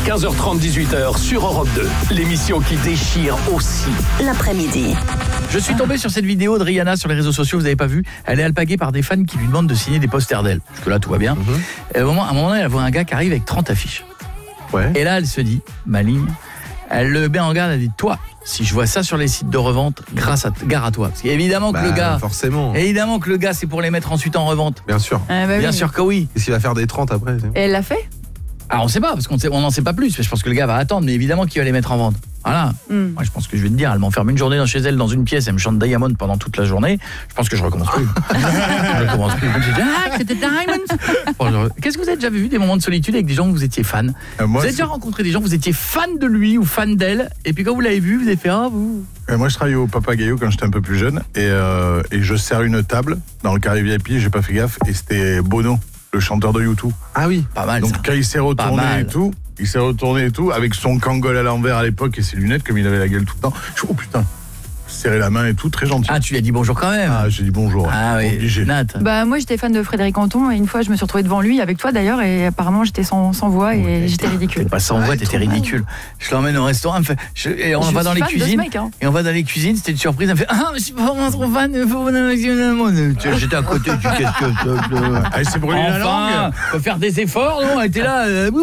15h30, 18h sur Europe 2. L'émission qui déchire aussi l'après-midi. Je suis tombé sur cette vidéo de Rihanna sur les réseaux sociaux, vous n'avez pas vu? Elle est alpaguée par des fans qui lui demandent de signer des posters d'elle. Parce que là, tout va bien. Et à un moment donné, elle voit un gars qui arrive avec 30 affiches. Ouais. Et là, elle se dit, maligne, elle le met en garde, elle dit, toi, si je vois ça sur les sites de revente, gare à toi. Parce qu'évidemment que le gars... Forcément. Évidemment que le gars, c'est pour les mettre ensuite en revente. Bien sûr. Bien sûr que oui. Et s'il va faire des 30 après Et elle l'a fait? Alors on sait pas, parce qu'on n'en sait pas plus. Je pense que le gars va attendre, mais évidemment qu'il va les mettre en vente. Voilà. Moi, je pense que je vais te dire, elle m'enferme une journée chez elle dans une pièce, elle me chante Diamond pendant toute la journée. Je pense que je recommence plus. Je recommence plus. Je dis, c'était Diamond. Bon, qu'est-ce que vous avez déjà vu des moments de solitude avec des gens où vous étiez fan? Vous avez déjà rencontré des gens où vous étiez fan de lui ou fan d'elle, et puis quand vous l'avez vu, vous avez fait vous. Moi, je travaillais au Papagayo quand j'étais un peu plus jeune, et je sers une table dans le carré VIP, j'ai pas fait gaffe, et c'était Bono, le chanteur de U2. Ah oui, pas mal. Donc ça. Quand il s'est retourné et tout, avec son kangol à l'envers à l'époque et ses lunettes, comme il avait la gueule tout le temps. Je dis, oh putain, serrer la main et tout, très gentil. Ah, tu lui as dit bonjour quand même. Ah, j'ai dit bonjour. Ah oui, obligé. Nat. Bah moi j'étais fan de Frédéric Anton et une fois je me suis retrouvée devant lui, avec toi d'ailleurs, et apparemment j'étais sans voix et j'étais ridicule. Pas sans voix, t'étais ridicule. Je l'emmène au restaurant, et on va dans les cuisines. Et on va dans les cuisines, c'était une surprise. Elle me fait, je suis pas vraiment trop fan, j'étais à côté du qu'est-ce que Elle s'est brûlé la langue. Faut faire des efforts, non? Elle était là,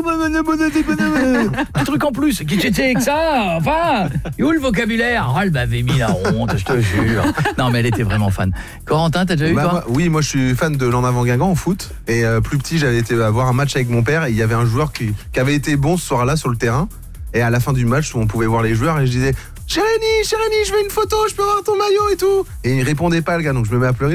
un truc en plus. Qui c'était que ça? Enfin, où le vocabulaire? Elle m'avait mis la honte, je te jure. Non, mais elle était vraiment fan. Corentin, t'as déjà eu toi? Oui, moi je suis fan de l'En Avant Guingamp au foot. Et plus petit, j'avais été voir un match avec mon père et il y avait un joueur qui avait été bon ce soir-là sur le terrain. Et à la fin du match, où on pouvait voir les joueurs, et je disais, Chérénie, je veux une photo, je peux avoir ton maillot et tout. Et il répondait pas, le gars, donc je me mets à pleurer.